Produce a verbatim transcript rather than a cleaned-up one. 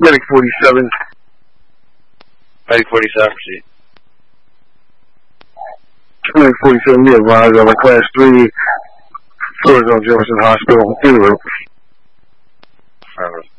Medic forty-seven. Medic forty-seven, proceed. Medic forty-seven, be advised on a class three, Floresville Jefferson Hospital, in route. Affirmative.